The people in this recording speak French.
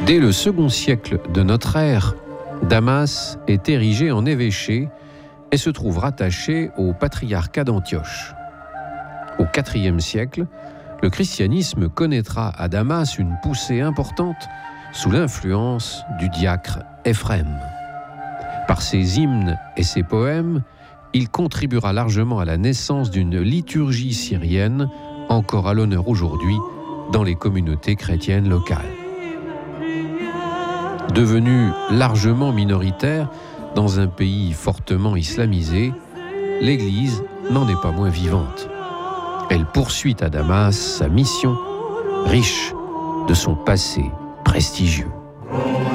Dès le second siècle de notre ère, Damas est érigé en évêché et se trouve rattaché au patriarcat d'Antioche. Au IVe siècle, le christianisme connaîtra à Damas une poussée importante sous l'influence du diacre Éphrem. Par ses hymnes et ses poèmes, il contribuera largement à la naissance d'une liturgie syrienne encore à l'honneur aujourd'hui dans les communautés chrétiennes locales. Devenue largement minoritaire dans un pays fortement islamisé, l'Église n'en est pas moins vivante. Elle poursuit à Damas sa mission, riche de son passé prestigieux.